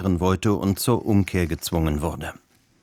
wollte und zur Umkehr gezwungen wurde.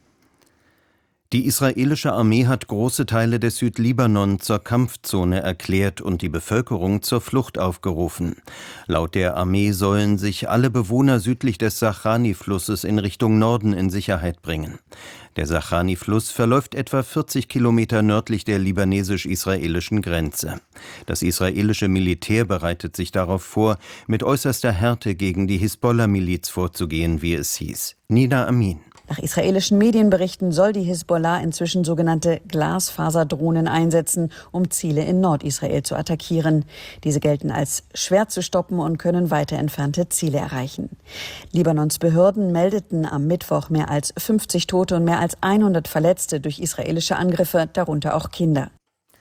Die israelische Armee hat große Teile des Südlibanon zur Kampfzone erklärt und die Bevölkerung zur Flucht aufgerufen. Laut der Armee sollen sich alle Bewohner südlich des Sachani-Flusses in Richtung Norden in Sicherheit bringen. Der Sachani-Fluss verläuft etwa 40 Kilometer nördlich der libanesisch-israelischen Grenze. Das israelische Militär bereitet sich darauf vor, mit äußerster Härte gegen die Hisbollah-Miliz vorzugehen, wie es hieß. Nina Amin. Nach israelischen Medienberichten soll die Hisbollah inzwischen sogenannte Glasfaserdrohnen einsetzen, um Ziele in Nordisrael zu attackieren. Diese gelten als schwer zu stoppen und können weiter entfernte Ziele erreichen. Libanons Behörden meldeten am Mittwoch mehr als 50 Tote und mehr als 100 Verletzte durch israelische Angriffe, darunter auch Kinder.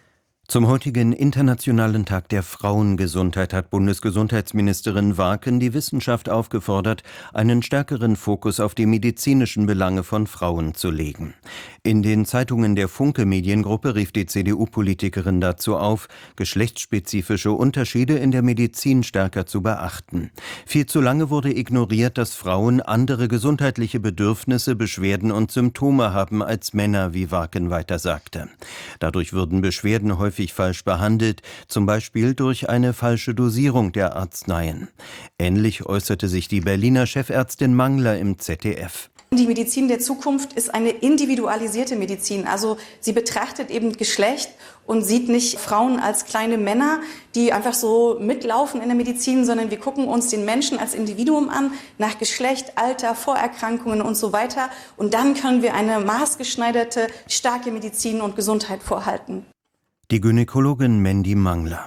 Zum heutigen Internationalen Tag der Frauengesundheit hat Bundesgesundheitsministerin Warken die Wissenschaft aufgefordert, einen stärkeren Fokus auf die medizinischen Belange von Frauen zu legen. In den Zeitungen der Funke Mediengruppe rief die CDU-Politikerin dazu auf, geschlechtsspezifische Unterschiede in der Medizin stärker zu beachten. Viel zu lange wurde ignoriert, dass Frauen andere gesundheitliche Bedürfnisse, Beschwerden und Symptome haben als Männer, wie Warken weiter sagte. Dadurch würden Beschwerden häufig falsch behandelt, zum Beispiel durch eine falsche Dosierung der Arzneien. Ähnlich äußerte sich die Berliner Chefärztin Mangler im ZDF. Die Medizin der Zukunft ist eine individualisierte Medizin. Also sie betrachtet eben Geschlecht und sieht nicht Frauen als kleine Männer, die einfach so mitlaufen in der Medizin, sondern wir gucken uns den Menschen als Individuum an, nach Geschlecht, Alter, Vorerkrankungen und so weiter. Und dann können wir eine maßgeschneiderte, starke Medizin und Gesundheit vorhalten. Die Gynäkologin Mandy Mangler.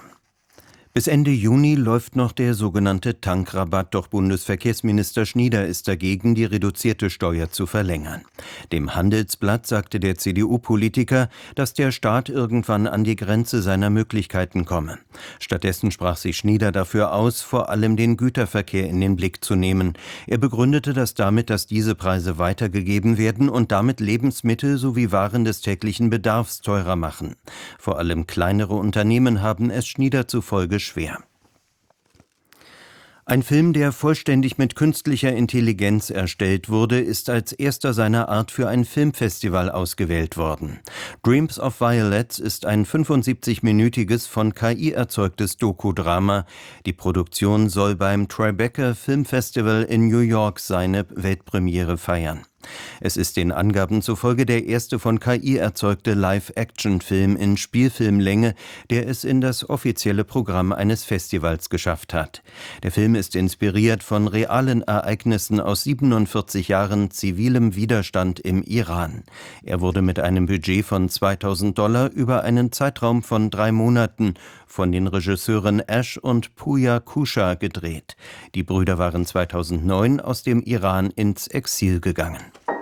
Bis Ende Juni läuft noch der sogenannte Tankrabatt, doch Bundesverkehrsminister Schnieder ist dagegen, die reduzierte Steuer zu verlängern. Dem Handelsblatt sagte der CDU-Politiker, dass der Staat irgendwann an die Grenze seiner Möglichkeiten komme. Stattdessen sprach sich Schnieder dafür aus, vor allem den Güterverkehr in den Blick zu nehmen. Er begründete das damit, dass diese Preise weitergegeben werden und damit Lebensmittel sowie Waren des täglichen Bedarfs teurer machen. Vor allem kleinere Unternehmen haben es Schnieder zufolge schwer. Ein Film, der vollständig mit künstlicher Intelligenz erstellt wurde, ist als erster seiner Art für ein Filmfestival ausgewählt worden. Dreams of Violets ist ein 75-minütiges von KI erzeugtes Dokudrama. Die Produktion soll beim Tribeca Film Festival in New York seine Weltpremiere feiern. Es ist den Angaben zufolge der erste von KI erzeugte Live-Action-Film in Spielfilmlänge, der es in das offizielle Programm eines Festivals geschafft hat. Der Film ist inspiriert von realen Ereignissen aus 47 Jahren zivilem Widerstand im Iran. Er wurde mit einem Budget von $2.000 über einen Zeitraum von 3 Monaten von den Regisseuren Ash und Pooya Kusha gedreht. Die Brüder waren 2009 aus dem Iran ins Exil gegangen.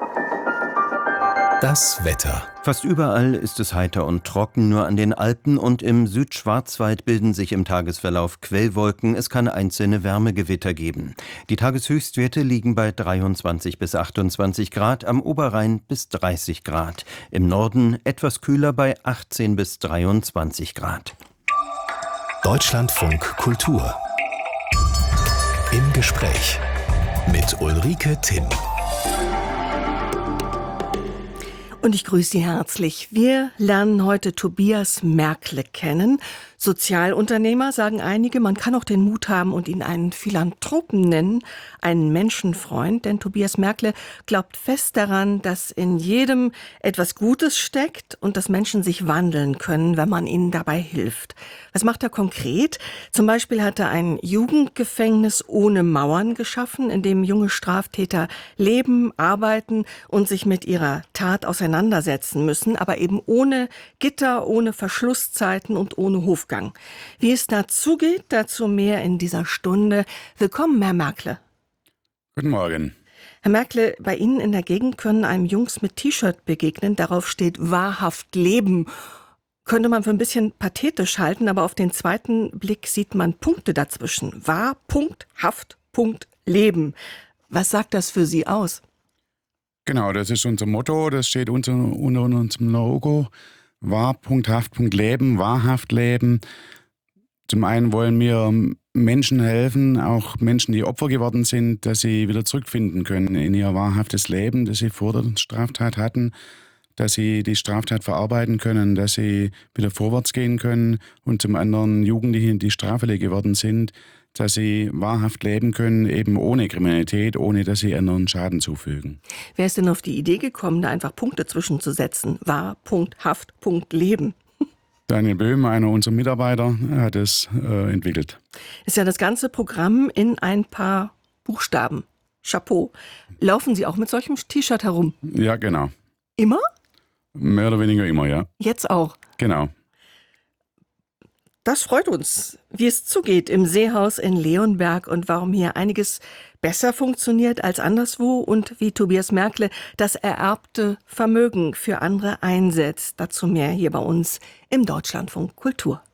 Das Wetter. Fast überall ist es heiter und trocken, nur an den Alpen und im Südschwarzwald bilden sich im Tagesverlauf Quellwolken. Es kann einzelne Wärmegewitter geben. Die Tageshöchstwerte liegen bei 23 bis 28 Grad, am Oberrhein bis 30 Grad. Im Norden etwas kühler bei 18 bis 23 Grad. Deutschlandfunk Kultur. Im Gespräch mit Ulrike Timm. Und ich grüße Sie herzlich. Wir lernen heute Tobias Merkle kennen. Sozialunternehmer, sagen einige. Man kann auch den Mut haben und ihn einen Philanthropen nennen, einen Menschenfreund. Denn Tobias Merkle glaubt fest daran, dass in jedem etwas Gutes steckt und dass Menschen sich wandeln können, wenn man ihnen dabei hilft. Was macht er konkret? Zum Beispiel hat er ein Jugendgefängnis ohne Mauern geschaffen, in dem junge Straftäter leben, arbeiten und sich mit ihrer Tat auseinandersetzen müssen, aber eben ohne Gitter, ohne Verschlusszeiten und ohne Hofgang. Wie es dazu geht, dazu mehr in dieser Stunde. Willkommen, Herr Merkle. Guten Morgen. Herr Merkle, bei Ihnen in der Gegend können einem Jungs mit T-Shirt begegnen. Darauf steht wahrhaft Leben. Könnte man für ein bisschen pathetisch halten, aber auf den zweiten Blick sieht man Punkte dazwischen. Wahr, Punkt, Haft, Punkt, Leben. Was sagt das für Sie aus? Genau, das ist unser Motto, das steht unter unserem Logo. Wahr, Punkt, Haft, Punkt, Leben, wahrhaft leben. Zum einen wollen wir Menschen helfen, auch Menschen, die Opfer geworden sind, dass sie wieder zurückfinden können in ihr wahrhaftes Leben, das sie vor der Straftat hatten, dass sie die Straftat verarbeiten können, dass sie wieder vorwärts gehen können und zum anderen Jugendliche, die straffällig geworden sind, dass sie wahrhaft leben können, eben ohne Kriminalität, ohne dass sie anderen Schaden zufügen. Wer ist denn auf die Idee gekommen, da einfach Punkte zwischenzusetzen? Wahr, Punkt, Haft, Punkt, Leben. Daniel Böhm, einer unserer Mitarbeiter, hat es entwickelt. Ist ja das ganze Programm in ein paar Buchstaben. Chapeau. Laufen Sie auch mit solchem T-Shirt herum? Ja, genau. Immer? Mehr oder weniger immer, ja. Jetzt auch? Genau. Das freut uns, wie es zugeht im Seehaus in Leonberg und warum hier einiges besser funktioniert als anderswo und wie Tobias Merkle das ererbte Vermögen für andere einsetzt. Dazu mehr hier bei uns im Deutschlandfunk Kultur.